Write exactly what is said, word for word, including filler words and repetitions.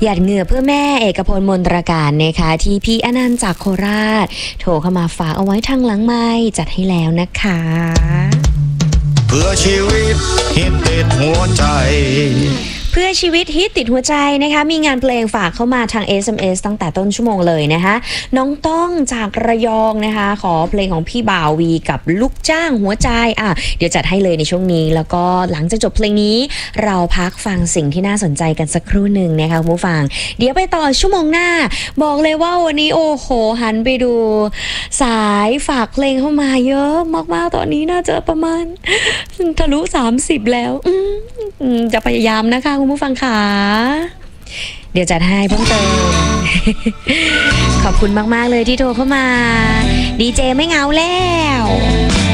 หยาดเหงื่อเพื่อแม่เอกพลมนตราการนะคะที่พี่อนันต์จากโคราชโทรเข้ามาฝากเอาไว้ทางหลังไมค์จัดให้แล้วนะคะเพื่อชีวิตฮิตติดหัวใจเพื่อชีวิตฮิตติดหัวใจนะคะมีงานเพลงฝากเข้ามาทาง เอส เอ็ม เอส ตั้งแต่ต้นชั่วโมงเลยนะคะน้องต้องจากระยองนะคะขอเพลงของพี่บ่าววีกับลูกจ้างหัวใจอ่ะเดี๋ยวจัดให้เลยในช่วงนี้แล้วก็หลังจากจบเพลงนี้เราพักฟังสิ่งที่น่าสนใจกันสักครู่หนึ่งนะคะคุณผู้ฟังเดี๋ยวไปต่อชั่วโมงหน้าบอกเลยว่าวันนี้โอ้โหหันไปดูสายฝากเพลงเข้ามาเยอะมากๆตอนนี้น่าจะประมาณทะลุสามสิบแล้วจะพยายามนะคะคุณผู้ฟังค่ะเดี๋ยวจัดให้เพิ่มเติม ขอบคุณมากๆเลยที่โทรเข้ามาดีเจไม่เหงาแล้ว